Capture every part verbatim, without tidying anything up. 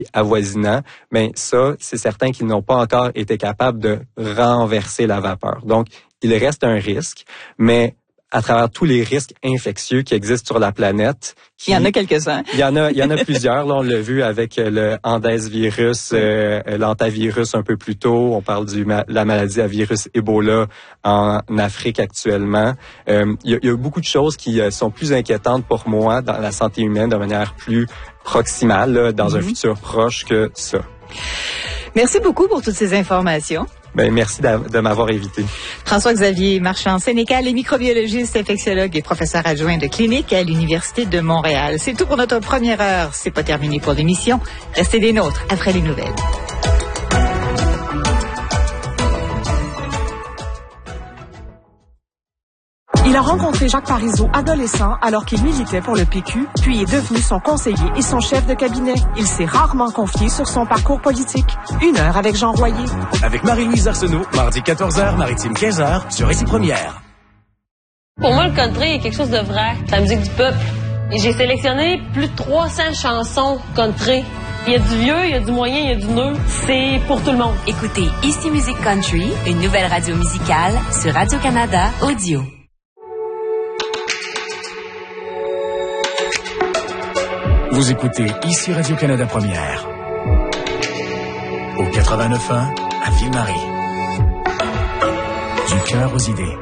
avoisinants, mais ça, c'est certain qu'ils n'ont pas encore été capables de renverser la vapeur. Donc, il reste un risque, mais à travers tous les risques infectieux qui existent sur la planète. Qui, il y en a quelques-uns. Il y en a, il y en a plusieurs. Là, on l'a vu avec le Andes-virus, euh, l'antavirus un peu plus tôt. On parle de la maladie à virus Ebola en Afrique actuellement. Euh, il, y a, il y a beaucoup de choses qui sont plus inquiétantes pour moi dans la santé humaine de manière plus proximale, là, dans mm-hmm. un futur proche que ça. Merci beaucoup pour toutes ces informations. Ben, merci de, de m'avoir invité. François-Xavier Marchand-Sénécal est microbiologiste, infectiologue et professeur adjoint de clinique à l'Université de Montréal. C'est tout pour notre première heure. C'est pas terminé pour l'émission. Restez des nôtres après les nouvelles. Il a rencontré Jacques Parizeau, adolescent, alors qu'il militait pour le P Q, puis est devenu son conseiller et son chef de cabinet. Il s'est rarement confié sur son parcours politique. Une heure avec Jean Royer. Avec Marie-Louise Arsenault, mardi quatorze heures, Maritime quinze heures, sur Récit Première. Pour moi, le country est quelque chose de vrai. C'est la musique du peuple. Et j'ai sélectionné plus de trois cents chansons country. Il y a du vieux, il y a du moyen, il y a du neuf. C'est pour tout le monde. Écoutez Ici Musique Country, une nouvelle radio musicale sur Radio-Canada Audio. Vous écoutez ici Radio-Canada Première. Au quatre-vingt-neuf un à Ville-Marie. Du cœur aux idées.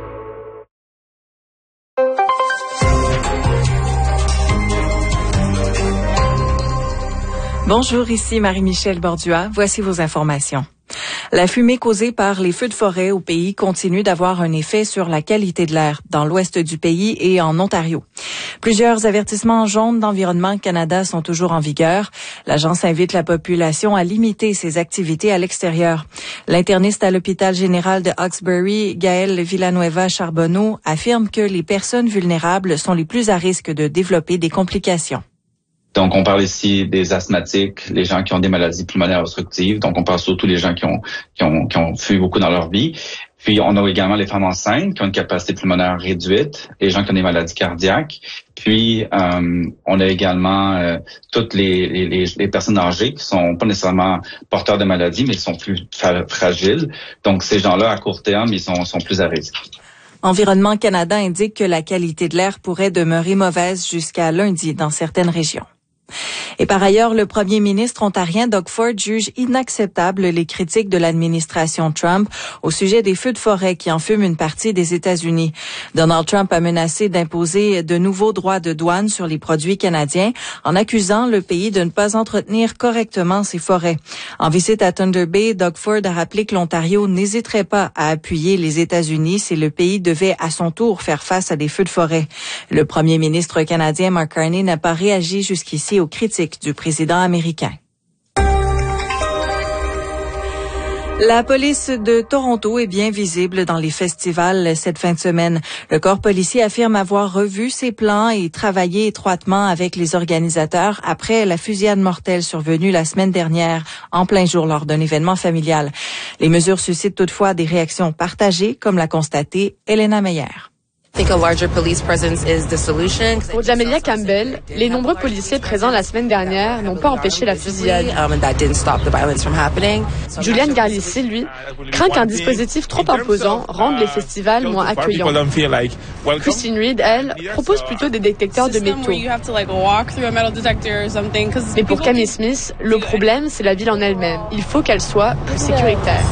Bonjour, ici Marie-Michel Bordua. Voici vos informations. La fumée causée par les feux de forêt au pays continue d'avoir un effet sur la qualité de l'air dans l'ouest du pays et en Ontario. Plusieurs avertissements jaunes d'Environnement Canada sont toujours en vigueur. L'agence invite la population à limiter ses activités à l'extérieur. L'interniste à l'hôpital général de Hawkesbury, Gaëlle Villanueva-Charbonneau, affirme que les personnes vulnérables sont les plus à risque de développer des complications. Donc, on parle ici des asthmatiques, les gens qui ont des maladies pulmonaires obstructives. Donc, on parle surtout des gens qui ont, qui ont, qui ont fui beaucoup dans leur vie. Puis, on a également les femmes enceintes qui ont une capacité pulmonaire réduite, les gens qui ont des maladies cardiaques. Puis, euh, on a également euh, toutes les, les, les personnes âgées qui sont pas nécessairement porteurs de maladies, mais qui sont plus fra- fragiles. Donc, ces gens-là, à court terme, ils sont, sont plus à risque. Environnement Canada indique que la qualité de l'air pourrait demeurer mauvaise jusqu'à lundi dans certaines régions. Et par ailleurs, le premier ministre ontarien Doug Ford juge inacceptable les critiques de l'administration Trump au sujet des feux de forêt qui enfument une partie des États-Unis. Donald Trump a menacé d'imposer de nouveaux droits de douane sur les produits canadiens en accusant le pays de ne pas entretenir correctement ses forêts. En visite à Thunder Bay, Doug Ford a rappelé que l'Ontario n'hésiterait pas à appuyer les États-Unis si le pays devait à son tour faire face à des feux de forêt. Le premier ministre canadien Mark Carney n'a pas réagi jusqu'ici aux critiques du président américain. La police de Toronto est bien visible dans les festivals cette fin de semaine. Le corps policier affirme avoir revu ses plans et travaillé étroitement avec les organisateurs après la fusillade mortelle survenue la semaine dernière, en plein jour lors d'un événement familial. Les mesures suscitent toutefois des réactions partagées, comme l'a constaté Elena Meyer. Pour Jamelia Campbell, les nombreux policiers présents la semaine dernière n'ont pas empêché la fusillade. Julian Garlici, lui, craint qu'un dispositif trop imposant rende les festivals moins accueillants. Christine Reed, elle, propose plutôt des détecteurs de métaux. Mais pour Camille Smith, le problème, c'est la ville en elle-même. Il faut qu'elle soit plus sécuritaire.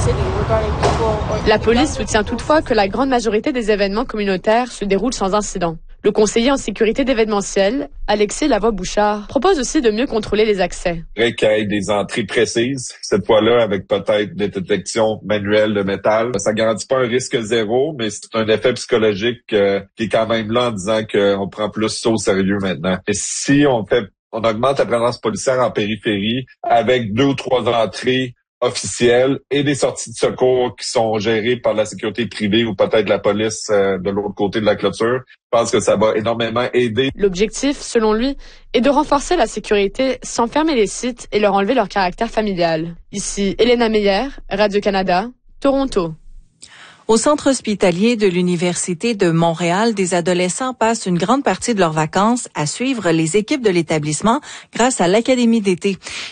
La police soutient toutefois que la grande majorité des événements communautaires se déroule sans incident. Le conseiller en sécurité d'événementiel, Alexis Lavoie-Bouchard, propose aussi de mieux contrôler les accès. Il faudrait qu'il y ait des entrées précises, cette fois-là, avec peut-être des détections manuelles de métal. Ça garantit pas un risque zéro, mais c'est un effet psychologique euh, qui est quand même là en disant qu'on prend plus ça au sérieux maintenant. Et si on fait, on augmente la présence policière en périphérie avec deux ou trois entrées officielles et des sorties de secours qui sont gérées par la sécurité privée ou peut-être la police euh, de l'autre côté de la clôture, je pense que ça va énormément aider. L'objectif, selon lui, est de renforcer la sécurité sans fermer les sites et leur enlever leur caractère familial. Ici, Elena Meyer, Radio-Canada, Toronto. Au centre hospitalier de l'Université de Montréal, des adolescents passent une grande partie de leurs vacances à suivre les équipes de l'établissement grâce à l'Académie d'été.